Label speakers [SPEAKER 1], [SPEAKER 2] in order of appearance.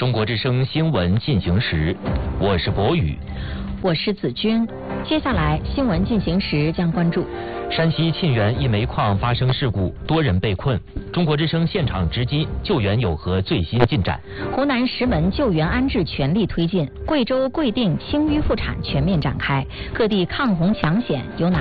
[SPEAKER 1] 中国之声新闻进行时，我是博宇，
[SPEAKER 2] 我是子君。接下来新闻进行时将关注：
[SPEAKER 1] 山西沁源一煤矿发生事故，多人被困。中国之声现场直击救援有何最新进展？
[SPEAKER 2] 湖南石门救援安置全力推进，贵州贵定轻淤复产全面展开，各地抗洪抢险有哪